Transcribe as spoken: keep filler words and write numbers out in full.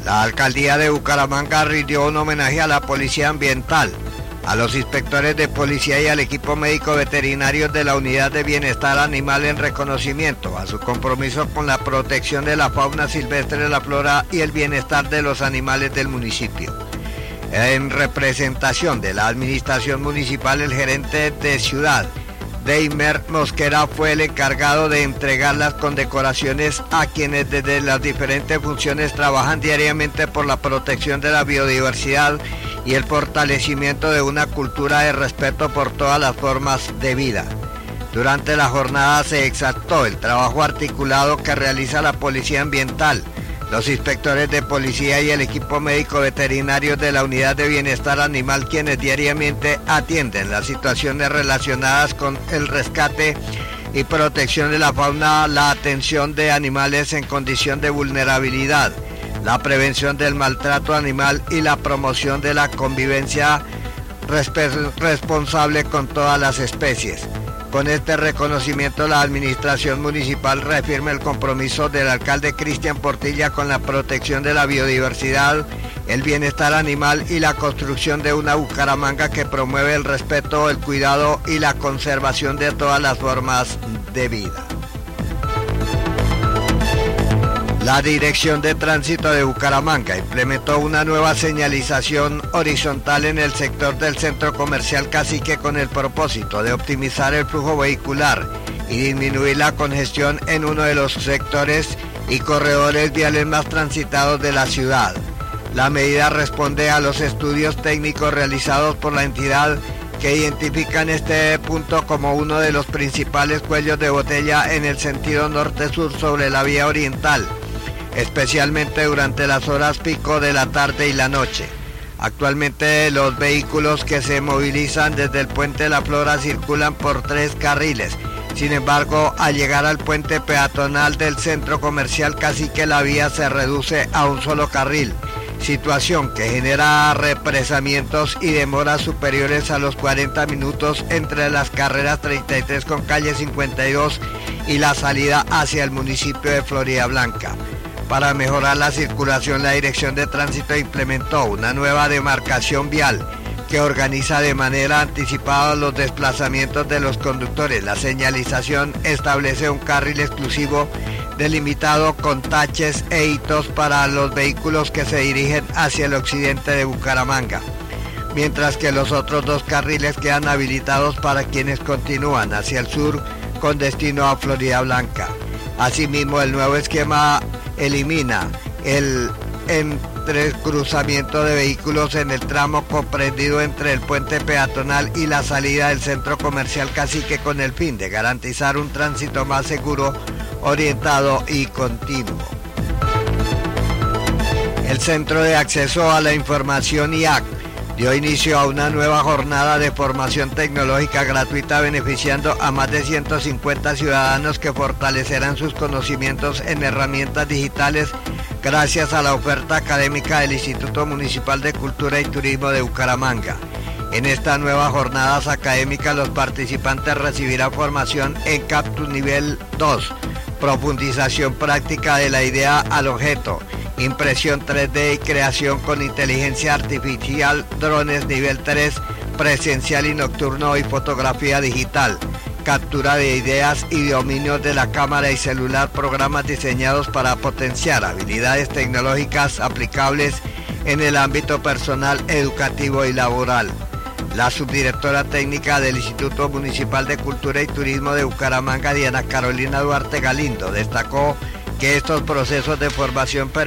La alcaldía de Bucaramanga rindió un homenaje a la policía ambiental, a los inspectores de policía y al equipo médico veterinario de la Unidad de Bienestar Animal en reconocimiento a su compromiso con la protección de la fauna silvestre, la flora y el bienestar de los animales del municipio. En representación de la administración municipal, el gerente de ciudad, Deimer Mosquera, fue el encargado de entregar las condecoraciones a quienes desde las diferentes funciones trabajan diariamente por la protección de la biodiversidad y el fortalecimiento de una cultura de respeto por todas las formas de vida. Durante la jornada se exaltó el trabajo articulado que realiza la Policía Ambiental, los inspectores de policía y el equipo médico veterinario de la Unidad de Bienestar Animal, quienes diariamente atienden las situaciones relacionadas con el rescate y protección de la fauna, la atención de animales en condición de vulnerabilidad, la prevención del maltrato animal y la promoción de la convivencia resp- responsable con todas las especies. Con este reconocimiento, la administración municipal reafirma el compromiso del alcalde Cristian Portilla con la protección de la biodiversidad, el bienestar animal y la construcción de una Bucaramanga que promueve el respeto, el cuidado y la conservación de todas las formas de vida. La Dirección de Tránsito de Bucaramanga implementó una nueva señalización horizontal en el sector del Centro Comercial Cacique con el propósito de optimizar el flujo vehicular y disminuir la congestión en uno de los sectores y corredores viales más transitados de la ciudad. La medida responde a los estudios técnicos realizados por la entidad que identifican este punto como uno de los principales cuellos de botella en el sentido norte-sur sobre la vía oriental, especialmente durante las horas pico de la tarde y la noche. Actualmente los vehículos que se movilizan desde el Puente La Flora circulan por tres carriles. Sin embargo, al llegar al puente peatonal del Centro Comercial Cacique, la vía se reduce a un solo carril, situación que genera represamientos y demoras superiores a los cuarenta minutos entre las carreras treinta y tres con calle cincuenta y dos y la salida hacia el municipio de Floridablanca. Para mejorar la circulación, la Dirección de Tránsito implementó una nueva demarcación vial que organiza de manera anticipada los desplazamientos de los conductores. La señalización establece un carril exclusivo delimitado con taches e hitos para los vehículos que se dirigen hacia el occidente de Bucaramanga, mientras que los otros dos carriles quedan habilitados para quienes continúan hacia el sur con destino a Floridablanca. Asimismo, el nuevo esquema elimina el entrecruzamiento de vehículos en el tramo comprendido entre el puente peatonal y la salida del Centro Comercial Cacique con el fin de garantizar un tránsito más seguro, orientado y continuo. El Centro de Acceso a la Información I A C dio inicio a una nueva jornada de formación tecnológica gratuita beneficiando a más de ciento cincuenta ciudadanos que fortalecerán sus conocimientos en herramientas digitales gracias a la oferta académica del Instituto Municipal de Cultura y Turismo de Bucaramanga. En estas nuevas jornadas académicas, los participantes recibirán formación en Captus Nivel dos, profundización práctica de la idea al objeto, impresión tres D y creación con inteligencia artificial, drones nivel tres, presencial y nocturno y fotografía digital, captura de ideas y dominios de la cámara y celular, programas diseñados para potenciar habilidades tecnológicas aplicables en el ámbito personal, educativo y laboral. La subdirectora técnica del Instituto Municipal de Cultura y Turismo de Bucaramanga, Diana Carolina Duarte Galindo, destacó que estos procesos de formación